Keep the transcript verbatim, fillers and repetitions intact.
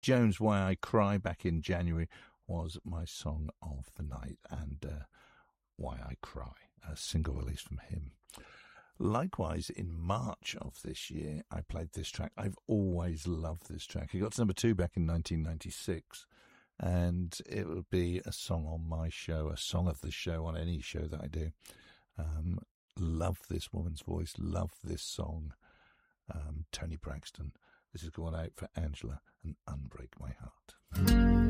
Jones, Why I Cry, back in January, was my song of the night, and uh, Why I Cry, a single release from him. Likewise, in March of this year, I played this track. I've always loved this track. It got to number two back in nineteen ninety-six, and it will be a song on my show, a song of the show on any show that I do. Um, love this woman's voice, love this song. Um, Toni Braxton. This is going out for Angela and Unbreak My Heart.